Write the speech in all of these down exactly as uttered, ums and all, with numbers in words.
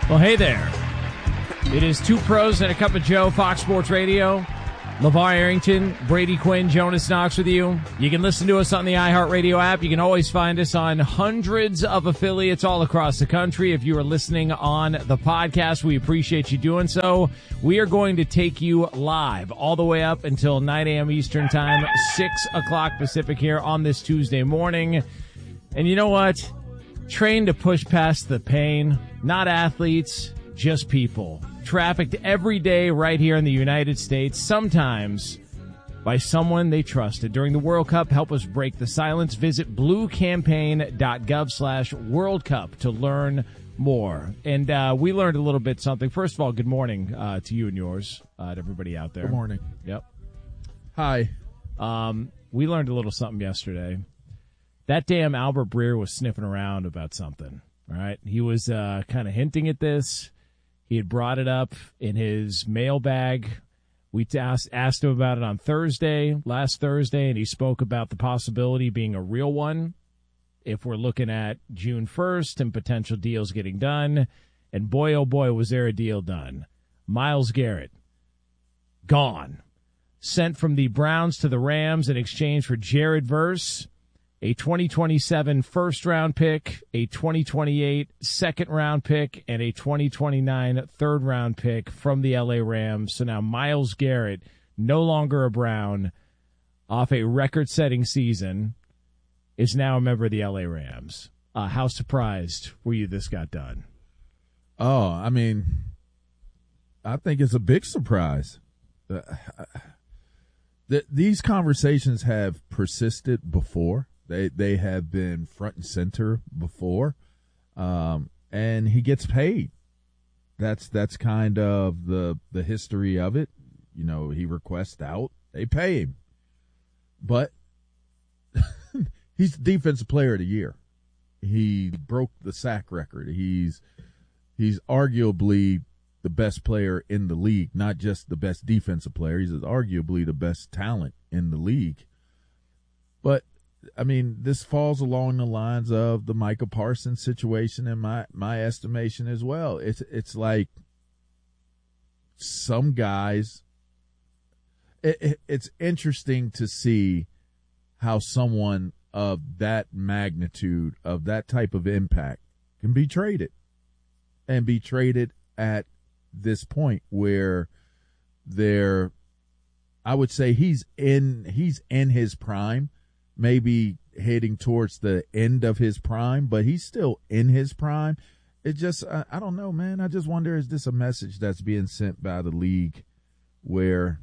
Well, hey there. It is Two Pros and a Cup of Joe, Fox Sports Radio. LeVar Arrington, Brady Quinn, Jonas Knox with you. You can listen to us on the iHeartRadio app. You can always find us on hundreds of affiliates all across the country. If you are listening on the podcast, we appreciate you doing so. We are going to take you live all the way up until nine a.m. Eastern Time, six o'clock Pacific here on this Tuesday morning. And you know what? Train to push past the pain. Not athletes, just people. Trafficked every day right here in the United States, sometimes by someone they trusted. During the World Cup, help us break the silence. Visit bluecampaign.gov slash World Cup to learn more. And uh, we learned a little bit something. First of all, good morning uh, to you and yours, uh, to everybody out there. Good morning. Yep. Hi. Um, we learned a little something yesterday. That damn Albert Breer was sniffing around about something. All right. He was uh, kind of hinting at this. He had brought it up in his mailbag. We asked, asked him about it on Thursday, last Thursday, and he spoke about the possibility being a real one if we're looking at June first and potential deals getting done. And boy, oh boy, was there a deal done. Myles Garrett, gone. Sent from the Browns to the Rams in exchange for Jared Verse, a twenty twenty-seven first-round pick, a twenty twenty-eight second-round pick, and a twenty twenty-nine third-round pick from the L A Rams. So now Myles Garrett, no longer a Brown, off a record-setting season, is now a member of the L A Rams. Uh, how surprised were you this got done? Oh, I mean, I think it's a big surprise. Uh, the, these conversations have persisted before. They they have been front and center before, um, and he gets paid. That's that's kind of the the history of it. You know, he requests out, they pay him. But he's the defensive player of the year. He broke the sack record. He's he's arguably the best player in the league, not just the best defensive player. He's arguably the best talent in the league. But I mean, this falls along the lines of the Micah Parsons situation in my, my estimation as well. It's it's like some guys it, it, it's interesting to see how someone of that magnitude, of that type of impact, can be traded and be traded at this point where they're, I would say he's in he's in his prime. Maybe heading towards the end of his prime, but he's still in his prime. It just, I, I don't know, man. I just wonder, is this a message that's being sent by the league where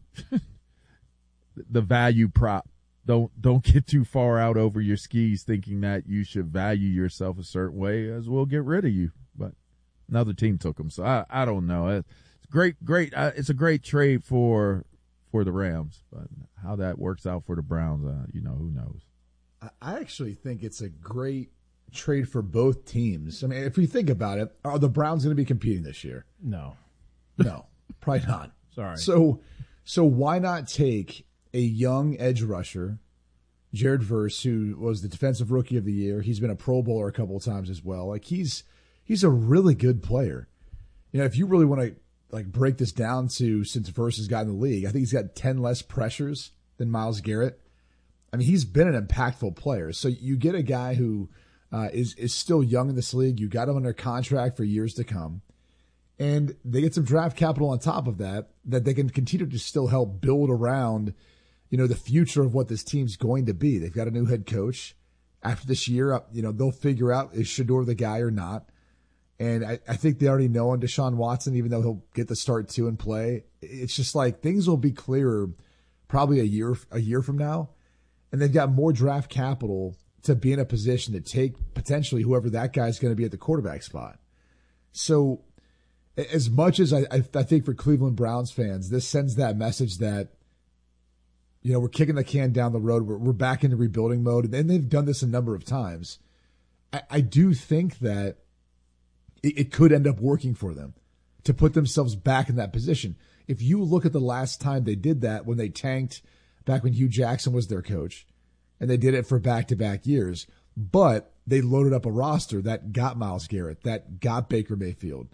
the value prop, don't don't get too far out over your skis thinking that you should value yourself a certain way, as we'll get rid of you. But another team took him, so I, I don't know. It's great, great. Uh, it's a great trade for for the Rams, but how that works out for the Browns, uh, you know, who knows? I actually think it's a great trade for both teams. I mean, if we think about it, are the Browns going to be competing this year? No. No, probably not. Sorry. So, so why not take a young edge rusher, Jared Verse, who was the defensive rookie of the year? He's been a Pro Bowler a couple of times as well. Like he's he's a really good player. You know, if you really want to like break this down to since Verse has gotten in the league, I think he's got ten less pressures than Myles Garrett. I mean, he's been an impactful player. So you get a guy who uh, is is still young in this league. You got him under contract for years to come. And they get some draft capital on top of that, that they can continue to still help build around, you know, the future of what this team's going to be. They've got a new head coach. After this year, you know, they'll figure out is Shedeur the guy or not. And I, I think they already know on Deshaun Watson, even though he'll get the start too and play. It's just like things will be clearer probably a year a year from now. And they've got more draft capital to be in a position to take potentially whoever that guy's going to be at the quarterback spot. So as much as I, I, I think for Cleveland Browns fans, this sends that message that, you know, we're kicking the can down the road. We're, we're back into rebuilding mode. And they've done this a number of times. I, I do think that it, it could end up working for them to put themselves back in that position. If you look at the last time they did that, when they tanked back when Hugh Jackson was their coach, and they did it for back-to-back years, but they loaded up a roster that got Myles Garrett, that got Baker Mayfield.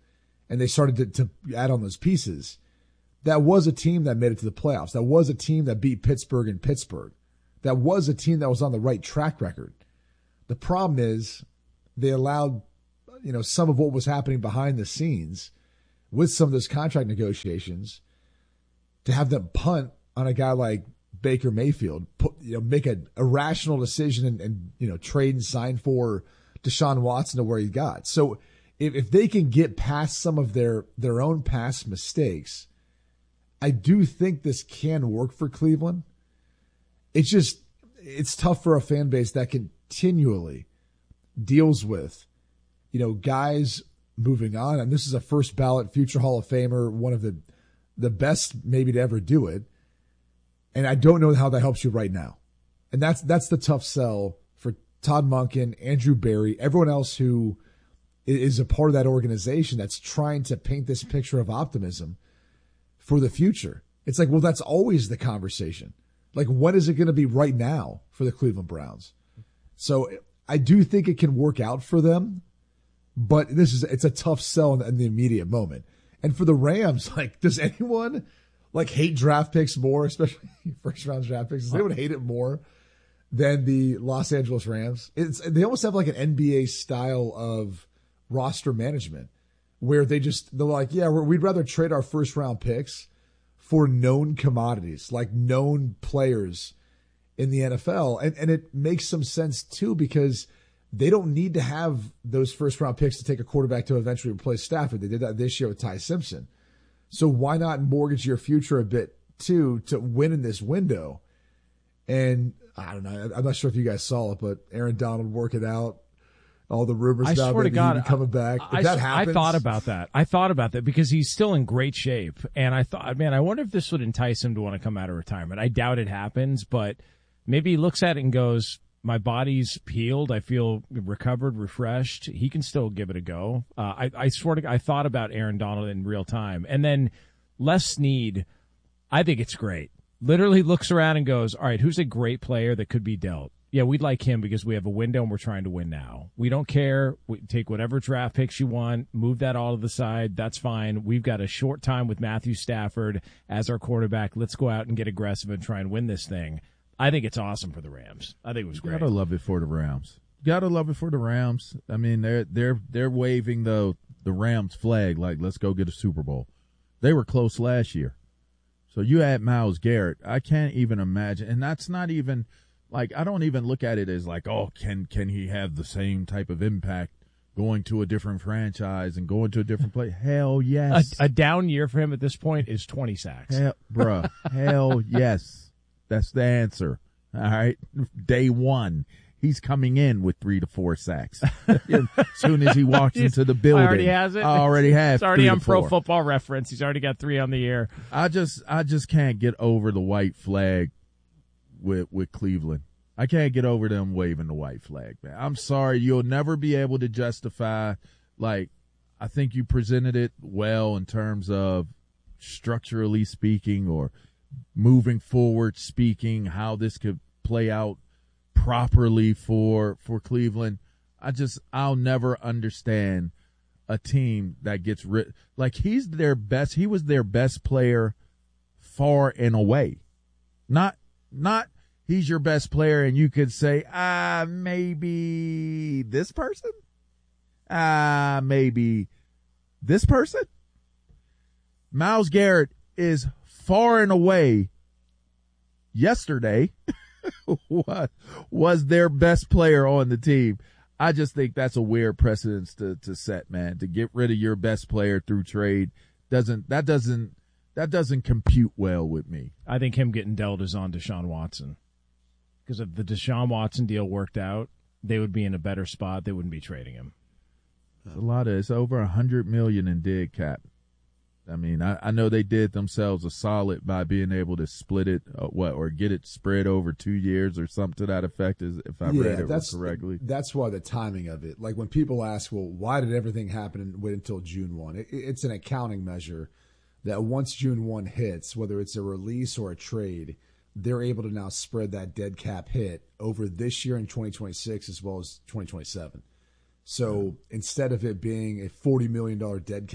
and they started to, to add on those pieces, that was a team that made it to the playoffs. That was a team that beat Pittsburgh in Pittsburgh. That was a team that was on the right track record. The problem is they allowed, you know, some of what was happening behind the scenes with some of those contract negotiations to have them punt on a guy like Baker Mayfield, put, you know, make an irrational decision and, and, you know, trade and sign for Deshaun Watson to where he got. So if, if they can get past some of their, their own past mistakes, I do think this can work for Cleveland. It's just, it's tough for a fan base that continually deals with, you know, guys moving on. And this is a first ballot future Hall of Famer, one of the, the best maybe to ever do it. And I don't know how that helps you right now. And that's, that's the tough sell for Todd Monken, Andrew Berry, everyone else who is a part of that organization that's trying to paint this picture of optimism for the future. It's like, well, that's always the conversation. Like, when is it going to be right now for the Cleveland Browns? So I do think it can work out for them, but this is, it's a tough sell in, in the immediate moment. And for the Rams, like, does anyone like hate draft picks more, especially first round draft picks? Does anyone hate it more than the Los Angeles Rams? It's, they almost have like an N B A style of roster management where they just, they're like, yeah, we're, we'd rather trade our first round picks for known commodities, like known players in the N F L. And, and it makes some sense too, because they don't need to have those first round picks to take a quarterback to eventually replace Stafford. They did that this year with Ty Simpson. So why not mortgage your future a bit too to win in this window? And I don't know. I'm not sure if you guys saw it, but Aaron Donald working out. All the rumors I about swear to God, coming back. If I, that happens, I thought about that. I thought about that because he's still in great shape. And I thought, man, I wonder if this would entice him to want to come out of retirement. I doubt it happens, but maybe he looks at it and goes, my body's healed. I feel recovered, refreshed. He can still give it a go. Uh, I, I swear to God, I thought about Aaron Donald in real time. And then Les Snead, I think it's great. Literally looks around and goes, all right, who's a great player that could be dealt? Yeah, we'd like him because we have a window and we're trying to win now. We don't care. We take whatever draft picks you want, move that all to the side. That's fine. We've got a short time with Matthew Stafford as our quarterback. Let's go out and get aggressive and try and win this thing. I think it's awesome for the Rams. I think it was great. Gotta love it for the Rams. Gotta love it for the Rams. I mean, they're they're they're waving the the Rams flag like, let's go get a Super Bowl. They were close last year. So you add Myles Garrett, I can't even imagine, and that's not even. Like, I don't even look at it as like, oh, can can he have the same type of impact going to a different franchise and going to a different place? Hell yes. A, a down year for him at this point is twenty sacks. Hell, bruh, hell yes. That's the answer. All right. Day one, he's coming in with three to four sacks. As soon as he walks into the building. I already has it. I already have It's already on Pro four. Football Reference. He's already got three on the year. I just, I just can't get over the white flag with with Cleveland. I can't get over them waving the white flag, man. I'm sorry. You'll never be able to justify, like, I think you presented it well in terms of structurally speaking or moving forward speaking, how this could play out properly for for Cleveland. I just, I'll never understand a team that gets rid. Like, he's their best. He was their best player far and away. Not, not, he's your best player, and you could say, ah, maybe this person? Ah, maybe this person? Myles Garrett is far and away yesterday what was their best player on the team. I just think that's a weird precedence to, to set, man. To get rid of your best player through trade doesn't that doesn't that doesn't compute well with me. I think him getting dealt is on Deshaun Watson. Because if the Deshaun Watson deal worked out, they would be in a better spot. They wouldn't be trading him. It's a lot of it's over a hundred million in dead cap. I mean, I, I know they did themselves a solid by being able to split it, uh, what, or get it spread over two years or something to that effect, is if I yeah, read it that's, correctly. That's why the timing of it. Like when people ask, well, why did everything happen and wait until June first? It, it's an accounting measure that once June first hits, whether it's a release or a trade, they're able to now spread that dead cap hit over this year in twenty twenty-six as well as twenty twenty-seven. So yeah. Instead of it being a forty million dollars dead cap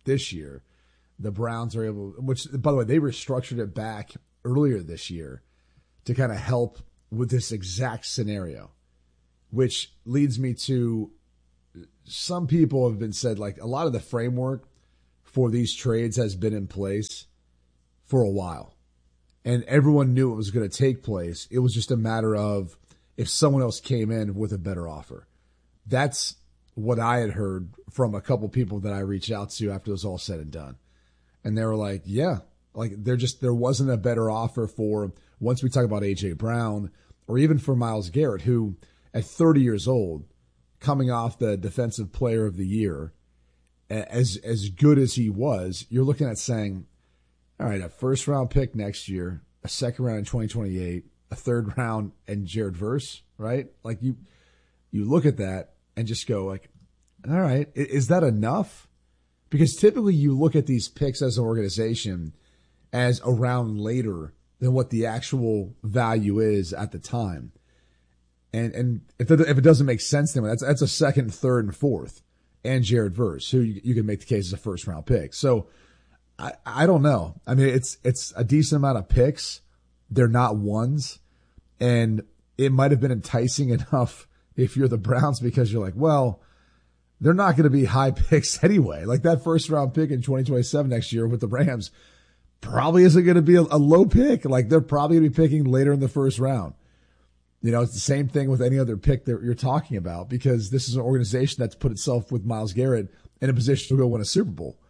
this year, the Browns are able, which, by the way, they restructured it back earlier this year to kind of help with this exact scenario, which leads me to some people have been said, like, a lot of the framework for these trades has been in place for a while. And everyone knew it was going to take place. It was just a matter of if someone else came in with a better offer. That's what I had heard from a couple people that I reached out to after it was all said and done. And they were like, yeah, like there just, there wasn't a better offer for, once we talk about A J Brown or even for Myles Garrett, who at thirty years old, coming off the defensive player of the year, as, as good as he was, you're looking at saying, all right, a first round pick next year, a second round in twenty twenty-eight, a third round and Jared Verse, right? Like you, you look at that and just go like, all right, is that enough? Because typically you look at these picks as an organization as a round later than what the actual value is at the time. And, and if it, if it doesn't make sense to them, that's, that's a second, third, and fourth, and Jared Verse, who you, you can make the case as a first round pick. So I, I don't know. I mean, it's, it's a decent amount of picks. They're not ones. And it might have been enticing enough if you're the Browns because you're like, well, they're not going to be high picks anyway. Like that first round pick in twenty twenty-seven next year with the Rams probably isn't going to be a, a low pick. Like they're probably going to be picking later in the first round. You know, it's the same thing with any other pick that you're talking about because this is an organization that's put itself with Myles Garrett in a position to go win a Super Bowl.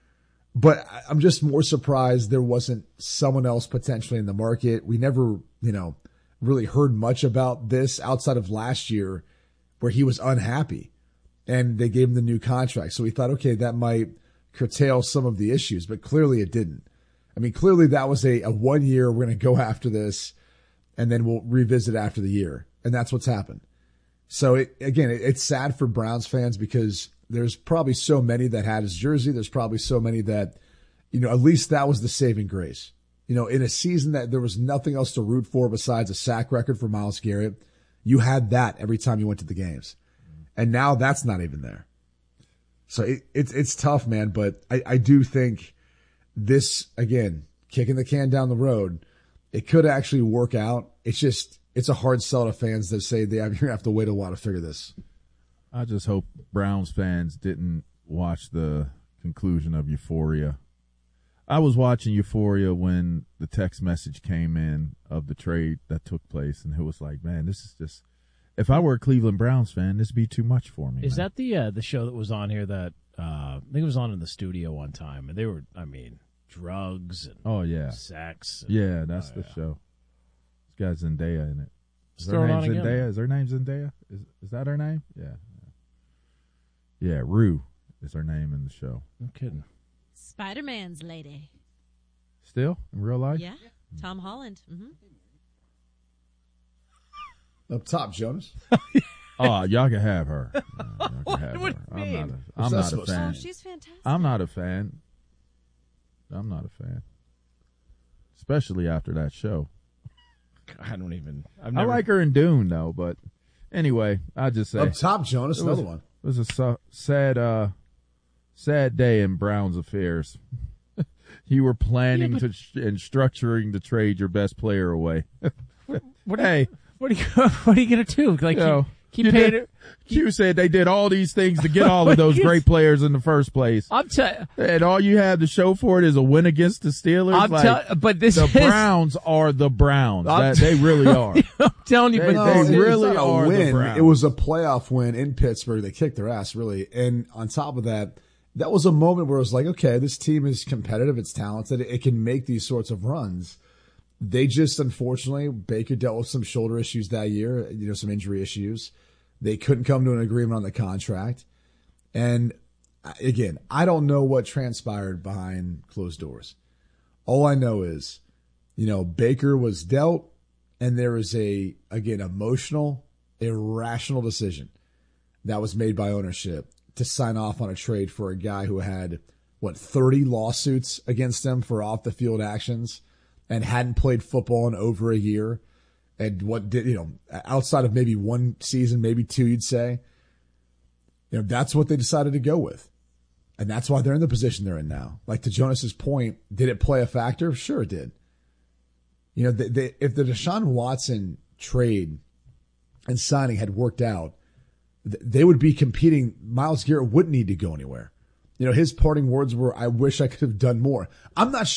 But I'm just more surprised there wasn't someone else potentially in the market. We never, you know, really heard much about this outside of last year where he was unhappy and they gave him the new contract. So we thought, okay, that might curtail some of the issues, but clearly it didn't. I mean, clearly that was a, a one year, we're going to go after this and then we'll revisit after the year. And that's what's happened. So it, again, it, it's sad for Browns fans because there's probably so many that had his jersey. There's probably so many that, you know, at least that was the saving grace. You know, in a season that there was nothing else to root for besides a sack record for Myles Garrett, you had that every time you went to the games. And now that's not even there. So it, it's it's tough, man. But I, I do think this, again, kicking the can down the road, it could actually work out. It's just, it's a hard sell to fans that say they have, you're going to have to wait a while to figure this. I just hope Browns fans didn't watch the conclusion of Euphoria. I was watching Euphoria when the text message came in of the trade that took place, and it was like, man, this is just, if I were a Cleveland Browns fan, this would be too much for me. Is man. that the uh, the show that was on here that, uh, I think it was on in the studio one time, and they were, I mean, drugs and oh, yeah. sex. And, yeah, that's oh, the yeah. show. This guy's Zendaya in it. Is Throw her it name on again. Zendaya? Is her name Zendaya? Is is that her name? Yeah. Yeah, Rue is her name in the show. No kidding. Spider-Man's lady. Still? In real life? Yeah. Tom Holland. Mm-hmm. Up top, Jonas. Oh, y'all can have her. Yeah, y'all can have What her. do you I'm mean? not a, What's I'm that not a supposed to fan. Oh, she's fantastic. I'm not a fan. I'm not a fan. Especially after that show. I don't even. I've I never, like her in Dune, though, but anyway, I just say Up top, Jonas. It was- Another one. it was a so, sad, uh, sad day in Browns affairs. You were planning Yeah, but- to sh- and structuring to trade your best player away. what, Hey, what are you? What are you gonna do? Like you know, keep, keep you paying did- it? Q said they did all these things to get all of those great players in the first place, I'm telling. and all you have to show for it is a win against the Steelers. I'm like, telling. But this the is. Browns are the Browns. I'm That, they really are. I'm telling you, They- but No, they it's really not a are the win. Browns. It was a playoff win in Pittsburgh. They kicked their ass, really. And on top of that, that was a moment where it was like, okay, this team is competitive. It's talented. It can make these sorts of runs. They just, unfortunately, Baker dealt with some shoulder issues that year, you know, some injury issues. They couldn't come to an agreement on the contract. And again, I don't know what transpired behind closed doors. All I know is, you know, Baker was dealt, and there was a, again, emotional, irrational decision that was made by ownership to sign off on a trade for a guy who had, what, thirty lawsuits against him for off the field actions and hadn't played football in over a year. And what did, you know, outside of maybe one season, maybe two, you'd say, you know, that's what they decided to go with. And that's why they're in the position they're in now. Like to Jonas's point, did it play a factor? Sure it did. You know, they, they, if the Deshaun Watson trade and signing had worked out, they would be competing. Myles Garrett wouldn't need to go anywhere. You know, his parting words were, I wish I could have done more. I'm not sure.